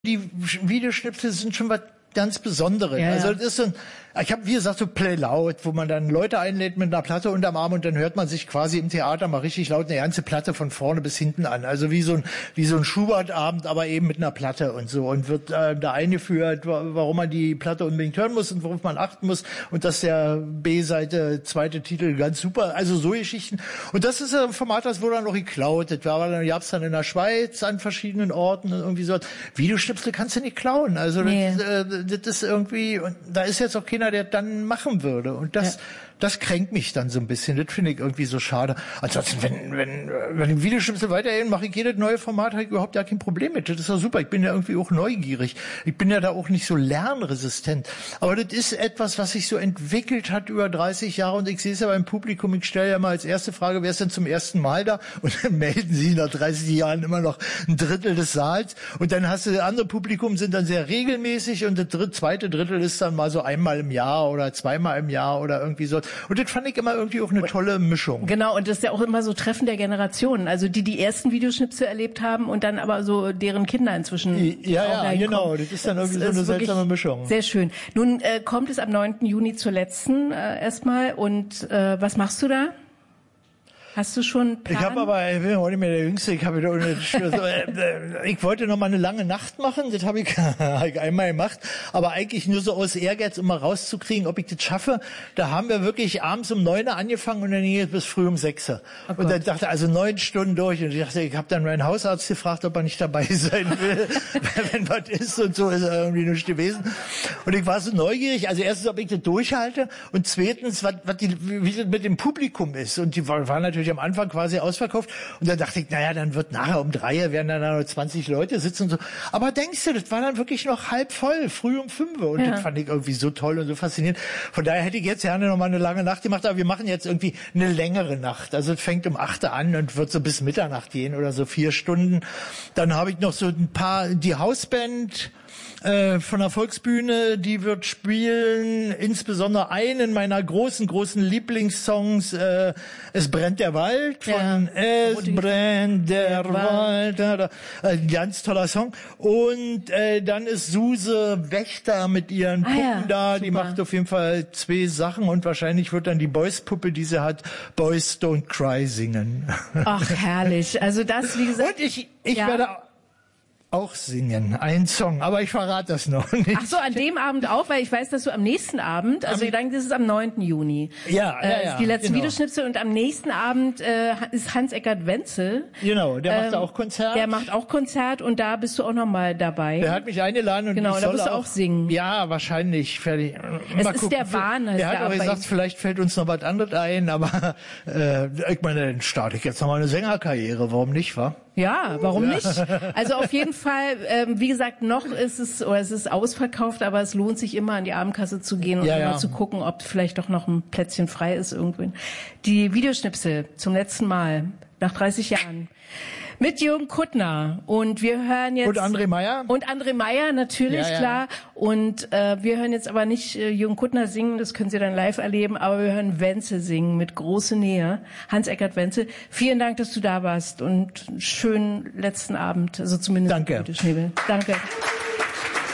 Die Videoschnipsel sind schon was ganz Besonderes. Ja. Also das ist so ein, ich habe wie gesagt so Play Loud, wo man dann Leute einlädt mit einer Platte unterm Arm und dann hört man sich quasi im Theater mal richtig laut eine ganze Platte von vorne bis hinten an. Also wie so ein Schubert-Abend, aber eben mit einer Platte und so, und wird da eingeführt, warum man die Platte unbedingt hören muss und worauf man achten muss, und dass der B-Seite zweite Titel ganz super, also so Geschichten. Und das ist ein Format, das wurde dann noch geklaut. Das gab's dann in der Schweiz an verschiedenen Orten und irgendwie so. Videoschnipsel kannst du nicht klauen. Also nee. Das ist irgendwie, und da ist jetzt auch keiner, der dann machen würde. Und das kränkt mich dann so ein bisschen. Das finde ich irgendwie so schade. Ansonsten, wenn die Videoschnipsel weitergehen, mache ich jedes neue Format, habe ich überhaupt ja kein Problem mit. Das ist doch super. Ich bin ja irgendwie auch neugierig. Ich bin ja da auch nicht so lernresistent. Aber das ist etwas, was sich so entwickelt hat über 30 Jahre, und ich sehe es ja beim Publikum. Ich stelle ja mal als erste Frage, wer ist denn zum ersten Mal da? Und dann melden sie nach 30 Jahren immer noch ein Drittel des Saals. Und dann hast du, das andere Publikum sind dann sehr regelmäßig, und das zweite Drittel ist dann mal so einmal im Jahr oder zweimal im Jahr oder irgendwie so. Und das fand ich immer irgendwie auch eine tolle Mischung. Genau, und das ist ja auch immer so Treffen der Generationen. Also die ersten Videoschnipsel erlebt haben und dann aber so deren Kinder inzwischen. Ja, genau. Das ist dann irgendwie so eine seltsame Mischung. Sehr schön. Nun kommt es am 9. Juni zur letzten erstmal. Und was machst du da? Hast du schon einen Plan? Ich habe aber, ich bin heute nicht mehr der Jüngste, ich wollte noch mal eine lange Nacht machen, das habe ich einmal gemacht, aber eigentlich nur so aus Ehrgeiz, um mal rauszukriegen, ob ich das schaffe. Da haben wir wirklich abends um 9 angefangen und dann ging es bis früh um 6. Und dann dachte also 9 Stunden durch, und ich dachte, ich habe dann meinen Hausarzt gefragt, ob er nicht dabei sein will, wenn was ist, und so ist er irgendwie nicht gewesen. Und ich war so neugierig, also erstens, ob ich das durchhalte, und zweitens, wie das mit dem Publikum ist. Und die waren natürlich am Anfang quasi ausverkauft, und dann dachte ich, naja, dann wird nachher um 3 werden dann nur 20 Leute sitzen und so. Aber denkst du, das war dann wirklich noch halb voll, früh um 5, und das fand ich irgendwie so toll und so faszinierend. Von daher hätte ich jetzt gerne noch mal eine lange Nacht gemacht, aber wir machen jetzt irgendwie eine längere Nacht. Also es fängt um 8 an und wird so bis Mitternacht gehen oder so 4 Stunden. Dann habe ich noch so ein paar, die Hausband von der Volksbühne, die wird spielen, insbesondere einen meiner großen Lieblingssongs, Es brennt der Wald, von Es brennt der Wald, ein ganz toller Song. Und dann ist Suse Wächter mit ihren Puppen da, die macht auf jeden Fall 2 Sachen, und wahrscheinlich wird dann die Boys-Puppe, die sie hat, Boys Don't Cry singen. Ach, herrlich. Also das, wie gesagt... Und ich werde auch singen, ein Song, aber ich verrate das noch nicht. Ach so, an dem Abend auch, weil ich weiß, dass du am nächsten Abend, also ich denke, das ist am 9. Juni. Ja, die letzten Videoschnipsel, und am nächsten Abend ist Hans-Eckart Wenzel. Genau, der macht auch Konzert. Der macht auch Konzert, und da bist du auch noch mal dabei. Der hat mich eingeladen, und genau, ich da soll musst du auch singen. Ja, wahrscheinlich. Fertig. Es ist der Wahn. Der hat auch gesagt, vielleicht fällt uns noch was anderes ein, aber ich meine, dann starte ich jetzt noch mal eine Sängerkarriere, warum nicht, wa? Ja, warum nicht? Also auf jeden Fall, wie gesagt, noch ist es ist ausverkauft, aber es lohnt sich immer, an die Abendkasse zu gehen und mal zu gucken, ob vielleicht doch noch ein Plätzchen frei ist irgendwo. Die Videoschnipsel zum letzten Mal, nach 30 Jahren. Mit Jürgen Kuttner, und wir hören jetzt... Und André Meyer? Und André Meyer, natürlich, klar. Und wir hören jetzt aber nicht Jürgen Kuttner singen, das können Sie dann live erleben, aber wir hören Wenzel singen mit große Nähe. Hans-Eckart Wenzel, vielen Dank, dass du da warst, und schönen letzten Abend, also zumindest. Danke. Schnebel. Danke.